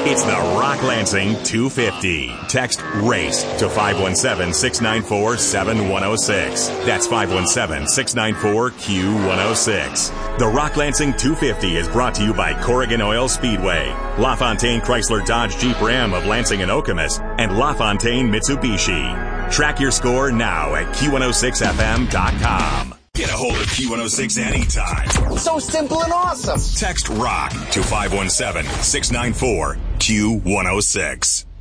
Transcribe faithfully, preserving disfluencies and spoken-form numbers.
It's the Rock Lansing two fifty. Text RACE to five one seven, six nine four, seven one zero six. That's five one seven, six nine four, Q one zero six. The Rock Lansing two fifty is brought to you by Corrigan Oil Speedway, LaFontaine Chrysler Dodge Jeep Ram of Lansing and Okemos, and LaFontaine Mitsubishi. Track your score now at Q one oh six F M dot com. Get a hold of Q one oh six anytime. So simple and awesome. Text ROCK to five one seven, six nine four, Q one oh six.